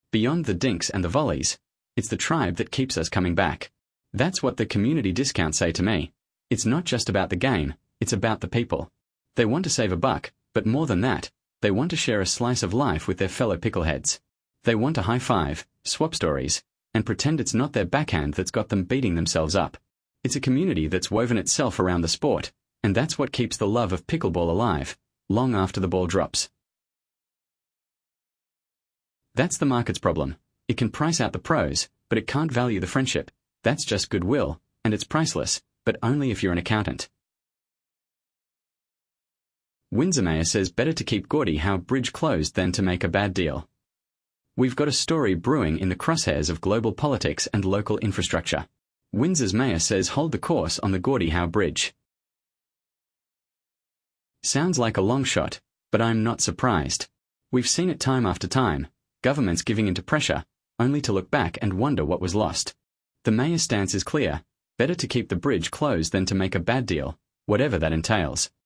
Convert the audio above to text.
Beyond the dinks and the volleys, it's the tribe that keeps us coming back. That's what the community discounts say to me. It's not just about the game, it's about the people. They want to save a buck, but more than that, they want to share a slice of life with their fellow pickleheads. They want to high five, swap stories, and pretend it's not their backhand that's got them beating themselves up. It's a community that's woven itself around the sport, and that's what keeps the love of pickleball alive, long after the ball drops. That's the market's problem. It can price out the pros, but it can't value the friendship. That's just goodwill, and it's priceless, but only if you're an accountant. Windsor Mayor says better to keep Gordie Howe Bridge closed than to make a bad deal. We've got a story brewing in the crosshairs of global politics and local infrastructure. Windsor's mayor says hold the course on the Gordie Howe Bridge. Sounds like a long shot, but I'm not surprised. We've seen it time after time, governments giving into pressure, only to look back and wonder what was lost. The mayor's stance is clear: better to keep the bridge closed than to make a bad deal, whatever that entails.